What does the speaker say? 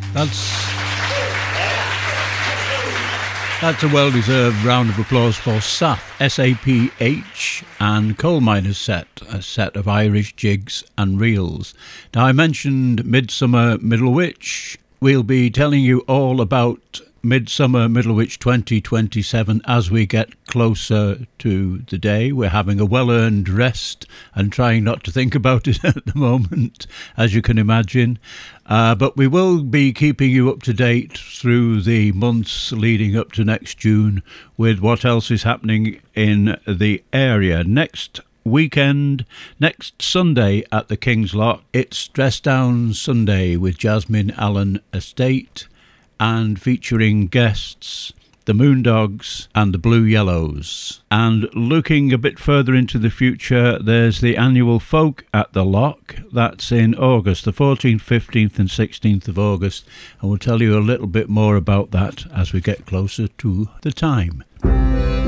That's a well-deserved round of applause for SAPH, S-A-P-H, and Coal Miners Set, a set of Irish jigs and reels. Now, I mentioned Midsummer Middlewich. We'll be telling you all about Midsummer Middlewich 2027 as we get closer to the day. We're having a well-earned rest and trying not to think about it at the moment, as you can imagine. But we will be keeping you up to date through the months leading up to next June with what else is happening in the area. Next weekend, next Sunday at the King's Lock, it's Dress Down Sunday with Jasmine Allen Estate and featuring guests the Moondogs and the Blue Yellows. And looking a bit further into the future, there's the annual Folk at the Lock. That's in August, the 14th, 15th and 16th of August. And we'll tell you a little bit more about that as we get closer to the time.